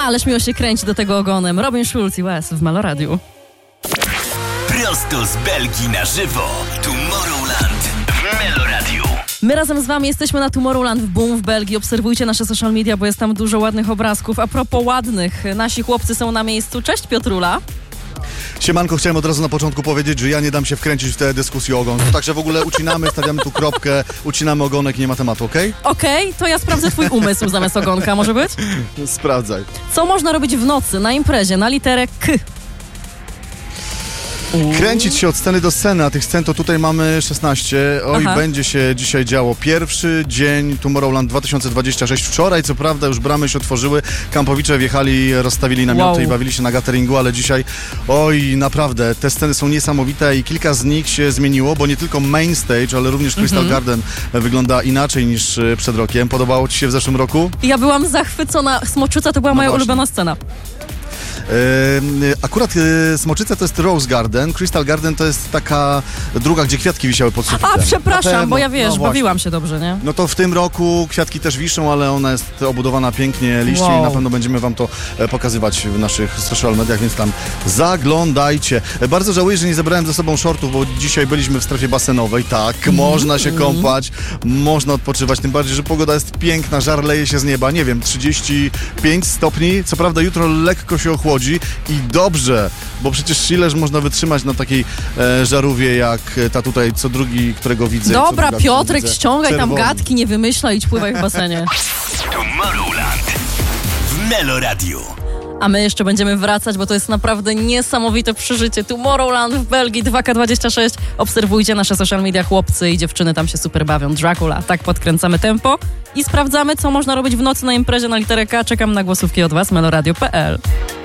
Ależ miło się kręci do tego ogonem. Robin Schulz i Wes w Meloradiu. Prosto z Belgii na żywo. Tomorrowland w Meloradiu. My razem z wami jesteśmy na Tomorrowland w Boom w Belgii. Obserwujcie nasze social media, bo jest tam dużo ładnych obrazków. A propos ładnych, nasi chłopcy są na miejscu. Cześć Piotrula. Siemanko, chciałem od razu na początku powiedzieć, że ja nie dam się wkręcić w tę dyskusję o ogon. Także w ogóle ucinamy, stawiamy tu kropkę, ucinamy ogonek i nie ma tematu, okej? Okej, to ja sprawdzę twój umysł zamiast ogonka, może być? Sprawdzaj. Co można robić w nocy, na imprezie, na literę K? Kręcić się od sceny do sceny, a tych scen to tutaj mamy 16. Oj, Aha. będzie się dzisiaj działo. Pierwszy dzień Tomorrowland 2026. Wczoraj, co prawda, już bramy się otworzyły. Kampowicze wjechali, rozstawili namioty i bawili się na cateringu, ale dzisiaj, oj, naprawdę, te sceny są niesamowite i kilka z nich się zmieniło, bo nie tylko main stage, ale również Crystal Garden wygląda inaczej niż przed rokiem. Podobało ci się w zeszłym roku? Ja byłam zachwycona. Smoczyca to była moja właśnie. ulubiona scena. Akurat Smoczyce to jest Rose Garden, Crystal Garden to jest taka druga, gdzie kwiatki wisiały pod sufitem. A, przepraszam, Na pewno. bo ja wiesz, właśnie. bawiłam się dobrze, nie? No to w tym roku kwiatki też wiszą, ale ona jest obudowana pięknie liście Wow. i na pewno będziemy wam to pokazywać w naszych social mediach, więc tam zaglądajcie. Bardzo żałuję, że nie zabrałem ze sobą shortów, bo dzisiaj byliśmy w strefie basenowej. Tak, można się kąpać, można odpoczywać, tym bardziej, że pogoda jest piękna, żar leje się z nieba, nie wiem, 35 stopni. Co prawda jutro lekko się ochłodzi i dobrze, bo przecież ileż można wytrzymać na takiej żarówie jak ta tutaj, co drugi, którego widzę. Dobra, druga, Piotrek, widzę. ściągaj tam Czerwony. gadki, nie wymyślaj, idź pływaj w basenie. Tomorrowland w Meloradiu. A my jeszcze będziemy wracać, bo to jest naprawdę niesamowite przeżycie. Tomorrowland w Belgii 2K26. Obserwujcie nasze social media, chłopcy i dziewczyny tam się super bawią. Dracula, tak podkręcamy tempo i sprawdzamy, co można robić w nocy na imprezie na literę K. Czekam na głosówki od was, meloradio.pl.